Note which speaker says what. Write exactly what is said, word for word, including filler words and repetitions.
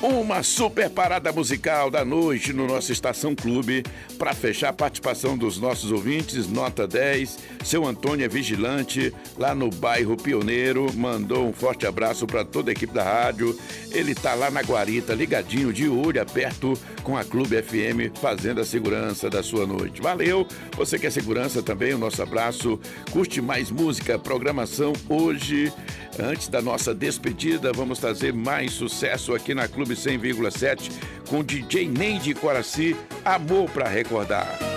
Speaker 1: Uma super parada musical da noite no nosso Estação Clube. Para fechar a participação dos nossos ouvintes, nota dez, seu Antônio é vigilante, lá no bairro Pioneiro, mandou um forte abraço para toda a equipe da rádio. Ele tá lá na guarita, ligadinho, de olho aberto com a Clube F M, fazendo a segurança da sua noite. Valeu! Você quer segurança também? O nosso abraço. Curte mais música, programação hoje. Antes da nossa despedida, vamos trazer mais sucesso aqui na Clube cem vírgula sete com D J Ney de Coraci, Amor pra Recordar.